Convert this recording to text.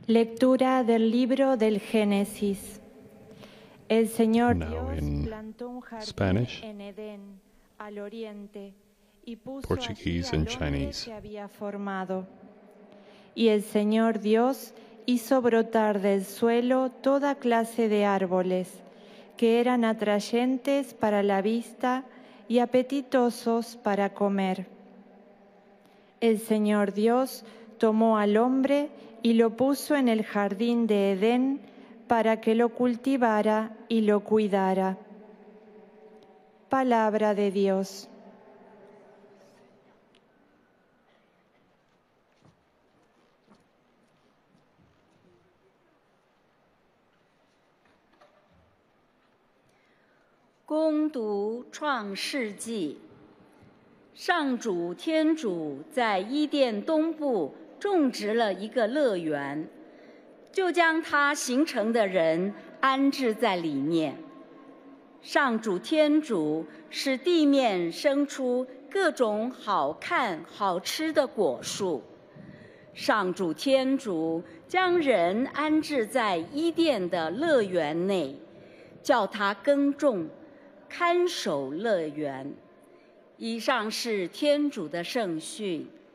Lectura del libro del Génesis. El Señor Now Dios in plantó un jardín Spanish, en Edén, al oriente, y puso Portuguese, allí and al hombre Chinese. que había formado. Y el Señor Dios hizo brotar del suelo toda clase de árboles, que eran atrayentes para la vista y apetitosos para comer. El Señor Dios tomó al hombre y lo puso en el jardín de Edén para que lo cultivara y lo cuidara. Palabra de Dios. 恭读创世纪。上主天主在伊甸东部种植了一个乐园，就将它形成的人安置在里面。上主天主使地面生出各种好看好吃的果树。上主天主将人安置在伊甸的乐园内，叫他耕种看守乐园。以上是天主的圣训。